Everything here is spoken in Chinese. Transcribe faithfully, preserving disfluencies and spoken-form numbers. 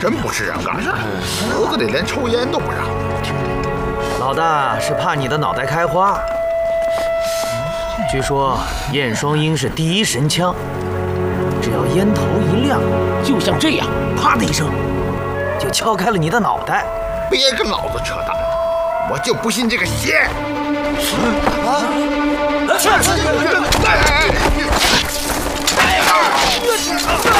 真不是人干的，死子里连抽烟都不让。 老大是怕你的脑袋开花。据说燕双鹰是第一神枪，只要烟头一亮，就像这样，啪的一声，就敲开了你的脑袋。 别跟老子扯淡，我就不信这个邪！啊！去！哎！